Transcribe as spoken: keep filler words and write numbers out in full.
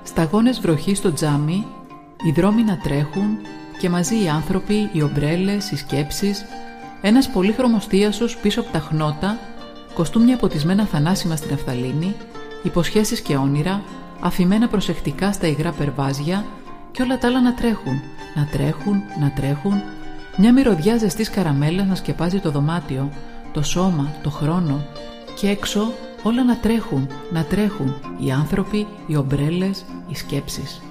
Σταγόνες βροχή στο τζάμι, οι δρόμοι να τρέχουν και μαζί οι άνθρωποι, οι ομπρέλες, οι σκέψεις, ένας πολύχρωμος θίασος πίσω από τα χνότα, κοστούμια ποτισμένα θανάσιμα στην ναφθαλίνη, υποσχέσεις και όνειρα, αφημένα προσεκτικά στα υγρά περβάζια και όλα τα άλλα να τρέχουν, να τρέχουν, να τρέχουν, μια μυρωδιά ζεστής καραμέλας να σκεπάζει το δωμάτιο, το σώμα, το χρόνο και έξω όλα να τρέχουν, να τρέχουν, οι άνθρωποι, οι ομπρέλες, οι σκέψεις.